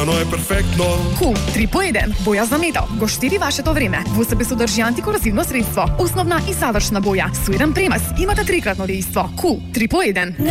Оно е перфектно. Кул 3 по 1. Боја за метал. Го штеди вашето време. Во себе содржи антикорозивно средство. Основна и завршна боја. Со еден премаз имате трикратно дејство. Кул 3 по 1.